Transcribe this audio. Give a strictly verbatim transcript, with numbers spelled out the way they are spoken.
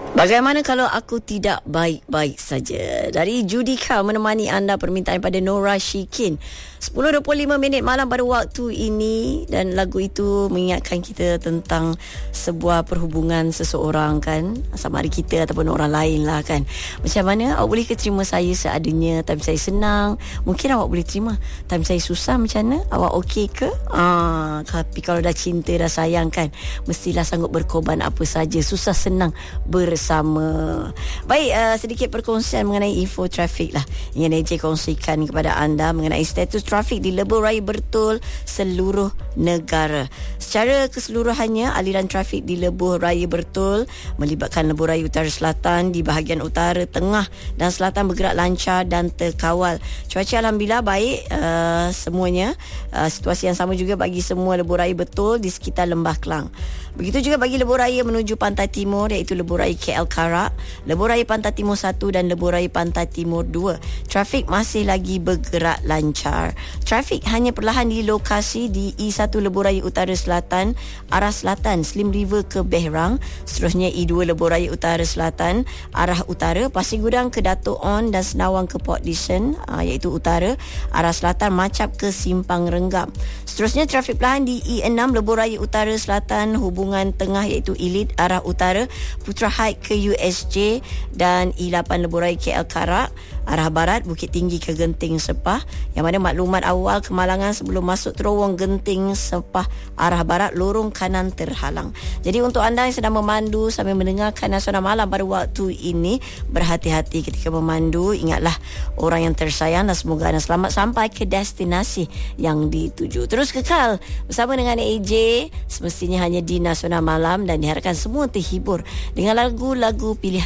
Bagaimana kalau aku tidak baik-baik saja? Dari Judika menemani anda, permintaan pada Nora Shikin. sepuluh dua puluh lima minit malam pada waktu ini, dan lagu itu mengingatkan kita tentang sebuah perhubungan seseorang kan, sama ada kita ataupun orang lain lah kan. Macam mana awak boleh ke terima saya seadanya? Time saya senang mungkin awak boleh terima, time saya susah macam mana? Awak okey ke? Ah, tapi kalau dah cinta, dah sayang kan, mestilah sanggup berkorban apa saja, susah senang bersama. Baik, uh, sedikit perkongsian mengenai info trafik lah yang A J kongsikan kepada anda mengenai status trafik di lebuh raya Bertul seluruh negara. Secara keseluruhannya, aliran trafik di lebuh raya Bertul melibatkan lebuh raya utara selatan di bahagian utara, tengah dan selatan bergerak lancar dan terkawal. Cuaca alhamdulillah baik uh, semuanya. Uh, situasi yang sama juga bagi semua lebuh raya Bertul di sekitar Lembah Kelang. Begitu juga bagi lebuh raya menuju Pantai Timur, iaitu lebuh raya K L Karak, lebuh raya Pantai Timur satu dan lebuh raya Pantai Timur dua. Trafik masih lagi bergerak lancar. Trafik hanya perlahan di lokasi di E satu lebuh raya utara selatan arah selatan Slim River ke Behrang. Seterusnya E dua lebuh raya utara selatan arah utara Pasir Gudang ke Dato' On dan Senawang ke Port Dickson, iaitu utara arah selatan Macap ke Simpang Renggam. Seterusnya trafik perlahan di E enam lebuh raya utara selatan hubungan tengah, iaitu Elite arah utara Putra Heights ke U S J, dan E lapan lebuh raya K L Karak arah barat Bukit Tinggi ke Genting Sepah. Yang mana maklumat awal kemalangan sebelum masuk terowong Genting Sepah arah barat, lorong kanan terhalang. Jadi untuk anda yang sedang memandu sambil mendengarkan Nasional Malam pada waktu ini, berhati-hati ketika memandu. Ingatlah orang yang tersayang, dan semoga anda selamat sampai ke destinasi yang dituju. Terus kekal bersama dengan A J, semestinya hanya di Nasional Malam, dan diharapkan semua terhibur dengan lagu-lagu pilihan